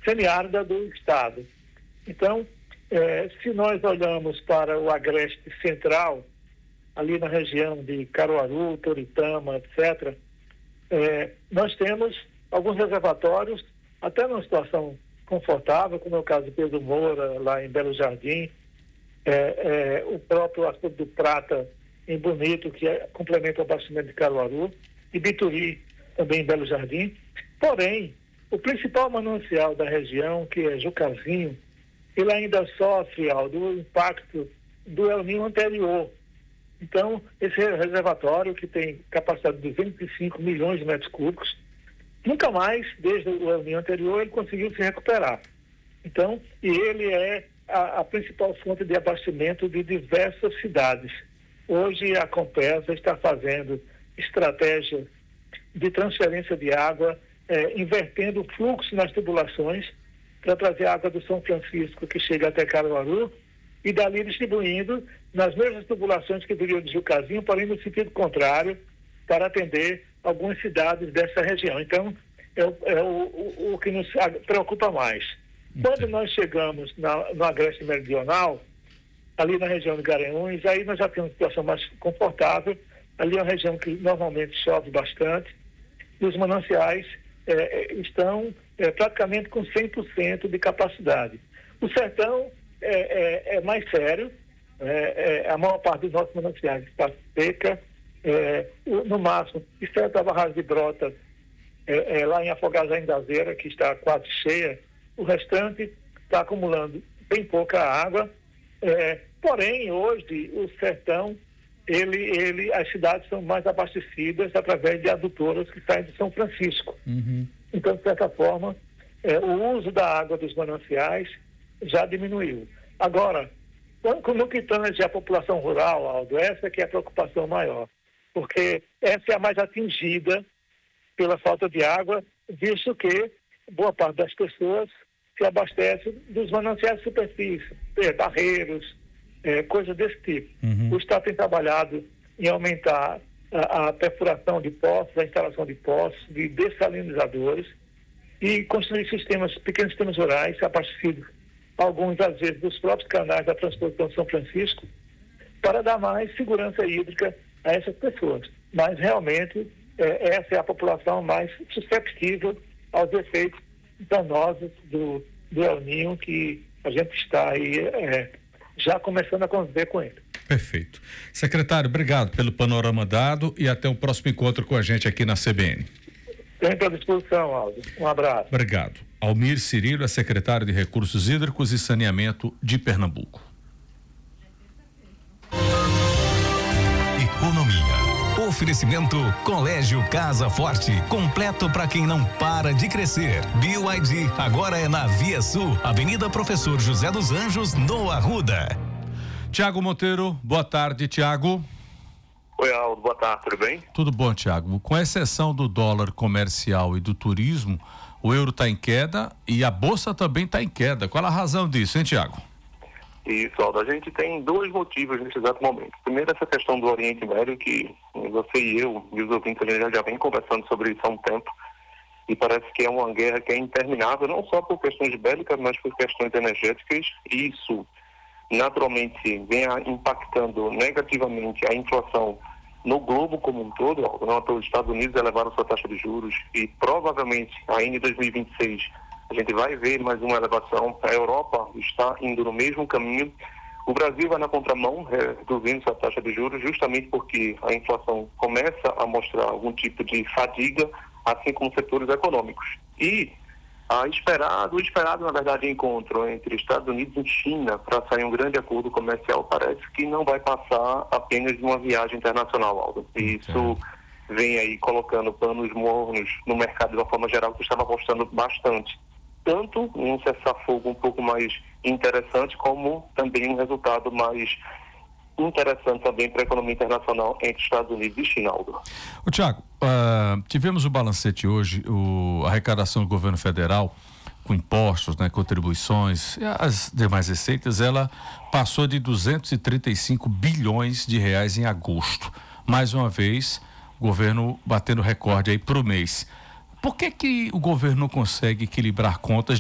semiárida do estado. Então, se nós olhamos para o agreste central, ali na região de Caruaru, Toritama, etc., nós temos alguns reservatórios, até numa situação confortável, como é o caso de Pedro Moura, lá em Belo Jardim, o próprio Açude do Prata, em Bonito, que complementa o abastecimento de Caruaru, e Bituri, também em Belo Jardim. Porém, o principal manancial da região, que é Jucazinho, ele ainda sofre, Aldo, o impacto do El Niño anterior. Então, esse reservatório, que tem capacidade de 25 milhões de metros cúbicos, nunca mais, desde o El Niño anterior, ele conseguiu se recuperar. Então, e ele é a principal fonte de abastecimento de diversas cidades. Hoje, a Compesa está fazendo estratégia de transferência de água, invertendo o fluxo nas tubulações, para trazer água do São Francisco, que chega até Caruaru, e dali distribuindo nas mesmas tubulações que viriam de Jucazinho, porém no sentido contrário, para atender algumas cidades dessa região. Então, é o que nos preocupa mais. Quando nós chegamos no agreste meridional, ali na região de Garanhuns, aí nós já temos uma situação mais confortável. Ali é uma região que normalmente chove bastante, e os mananciais estão praticamente com 100% de capacidade. O sertão é mais sério, a maior parte dos nossos mananciais está seca, no máximo, exceto a barragem de Brotas, lá em Afogados em Dazeira, que está quase cheia, o restante está acumulando bem pouca água, porém hoje o sertão, as cidades são mais abastecidas através de adutoras que saem de São Francisco. Uhum. Então, de certa forma, o uso da água dos mananciais já diminuiu. Agora, no que tange a população rural, Aldo, essa que é a preocupação maior, porque essa é a mais atingida pela falta de água, visto que boa parte das pessoas se abastece dos mananciais de superfície, barreiros, coisas desse tipo. Uhum. O Estado tem trabalhado em aumentar a perfuração de poços, a instalação de poços, de dessalinizadores, e construir pequenos sistemas rurais abastecidos, alguns às vezes dos próprios canais da Transposição de São Francisco, para dar mais segurança hídrica a essas pessoas. Mas realmente essa é a população mais susceptível aos efeitos danosos do El Niño, que a gente está aí já começando a conviver com ele. Perfeito. Secretário, obrigado pelo panorama dado e até o próximo encontro com a gente aqui na CBN. Sempre à disposição, Aldo. Um abraço. Obrigado. Almir Cirilo é secretário de Recursos Hídricos e Saneamento de Pernambuco. Economia. Oferecimento Colégio Casa Forte, completo para quem não para de crescer. BYD agora é na Via Sul, Avenida Professor José dos Anjos, no Arruda. Tiago Monteiro, boa tarde, Tiago. Oi, Aldo, boa tarde, tudo bem? Tudo bom, Tiago. Com exceção do dólar comercial e do turismo, o euro está em queda e a bolsa também está em queda. Qual a razão disso, hein, Tiago? Isso, Aldo, a gente tem dois motivos nesse exato momento. Primeiro, essa questão do Oriente Médio, que você e eu e os ouvintes já vem conversando sobre isso há um tempo, e parece que é uma guerra que é interminável, não só por questões bélicas, mas por questões energéticas, e isso naturalmente vem impactando negativamente a inflação no globo como um todo. Aldo, não, os Estados Unidos elevaram sua taxa de juros e provavelmente ainda em 2026 a gente vai ver mais uma elevação. A Europa está indo no mesmo caminho. O Brasil vai na contramão, reduzindo sua taxa de juros, justamente porque a inflação começa a mostrar algum tipo de fadiga, assim como setores econômicos. E o esperado, na verdade, encontro entre Estados Unidos e China para sair um grande acordo comercial parece que não vai passar apenas de uma viagem internacional, Aldo. E isso vem aí colocando panos mornos no mercado de uma forma geral, que estava apostando bastante. Tanto um cessar-fogo um pouco mais interessante, como também um resultado mais interessante também para a economia internacional entre Estados Unidos e China, Aldo. Ô, Tiago, tivemos o balancete hoje, a arrecadação do governo federal com impostos, né, contribuições e as demais receitas, ela passou de 235 bilhões de reais em agosto. Mais uma vez, o governo batendo recorde aí pro mês. Por que o governo não consegue equilibrar contas